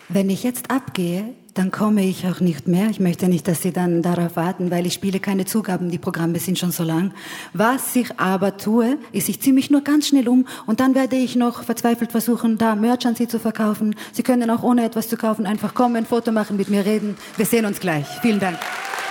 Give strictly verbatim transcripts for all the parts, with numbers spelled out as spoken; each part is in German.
Wenn ich jetzt abgehe, dann komme ich auch nicht mehr. Ich möchte nicht, dass Sie dann darauf warten, weil ich spiele keine Zugaben, die Programme sind schon so lang. Was ich aber tue, ist, ich ziehe mich nur ganz schnell um und dann werde ich noch verzweifelt versuchen, da Merch an Sie zu verkaufen. Sie können auch ohne etwas zu kaufen einfach kommen, ein Foto machen, mit mir reden. Wir sehen uns gleich. Vielen Dank.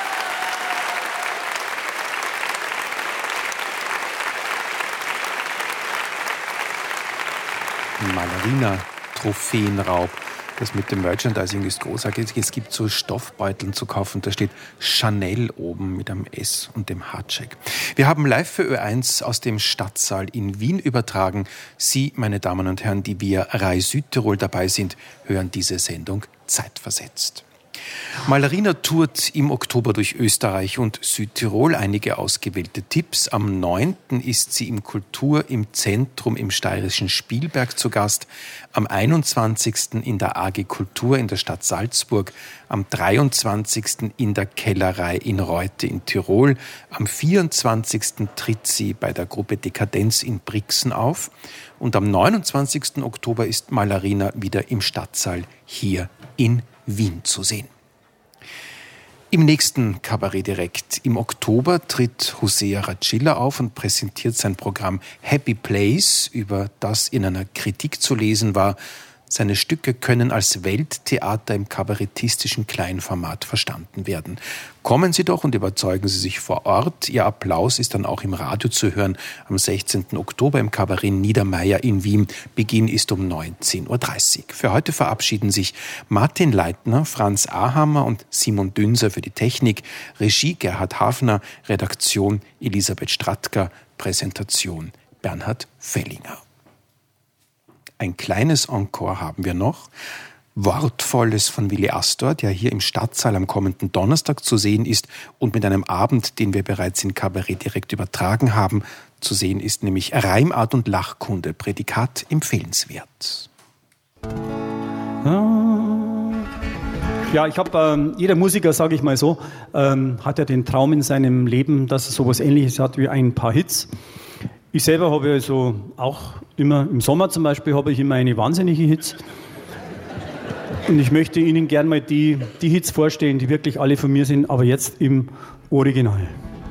Mallarina, Trophäenraub. Das mit dem Merchandising ist großartig. Es gibt so Stoffbeuteln zu kaufen, da steht Chanel oben mit einem S und dem H-Check. Wir haben live für Ö eins aus dem Stadtsaal in Wien übertragen. Sie, meine Damen und Herren, die via Rai Südtirol dabei sind, hören diese Sendung zeitversetzt. Mallarina tourt im Oktober durch Österreich und Südtirol. Einige ausgewählte Tipps. Am neunten ist sie im Kultur im Zentrum im steirischen Spielberg zu Gast. Am einundzwanzigsten in der A G Kultur in der Stadt Salzburg. Am dreiundzwanzigsten in der Kellerei in Reute in Tirol. Am vierundzwanzigsten tritt sie bei der Gruppe Dekadenz in Brixen auf. Und am neunundzwanzigsten Oktober ist Mallarina wieder im Stadtsaal hier in Wien zu sehen. Im nächsten Kabarett direkt im Oktober tritt Hosea Racilla auf und präsentiert sein Programm Happy Place, über das in einer Kritik zu lesen war. Seine Stücke können als Welttheater im kabarettistischen Kleinformat verstanden werden. Kommen Sie doch und überzeugen Sie sich vor Ort. Ihr Applaus ist dann auch im Radio zu hören am sechzehnten Oktober im Kabarett Niedermeyer in Wien. Beginn ist um neunzehn Uhr dreißig. Für heute verabschieden sich Martin Leitner, Franz Ahammer und Simon Dünser für die Technik. Regie Gerhard Hafner, Redaktion Elisabeth Stratka, Präsentation Bernhard Fellinger. Ein kleines Encore haben wir noch. Wortvolles von Willi Astor, der hier im Stadtsaal am kommenden Donnerstag zu sehen ist und mit einem Abend, den wir bereits in Kabarett direkt übertragen haben, zu sehen ist, nämlich Reimart und Lachkunde, Prädikat empfehlenswert. Ja, ich habe, ähm, jeder Musiker, sage ich mal so, ähm, hat ja den Traum in seinem Leben, dass er sowas Ähnliches hat wie ein paar Hits. Ich selber habe also auch immer, im Sommer zum Beispiel, habe ich immer eine wahnsinnige Hits. Und ich möchte Ihnen gerne mal die, die Hits vorstellen, die wirklich alle von mir sind, aber jetzt im Original.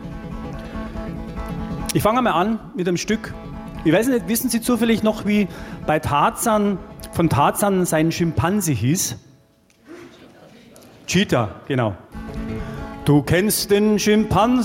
Ich fange mal an mit einem Stück. Ich weiß nicht, wissen Sie zufällig noch, wie bei Tarzan, von Tarzan sein Schimpanse hieß? Cheetah, genau. Du kennst den Schimpansen